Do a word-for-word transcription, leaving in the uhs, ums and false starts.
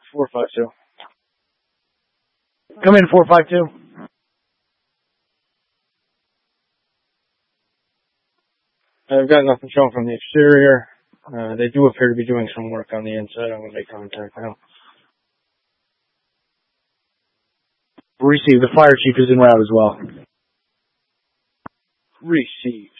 four five two. Come in, four five two. I've got nothing showing from the exterior. Uh, they do appear to be doing some work on the inside. I'm going to make contact now. Receive. The fire chief is en route as well. Receive.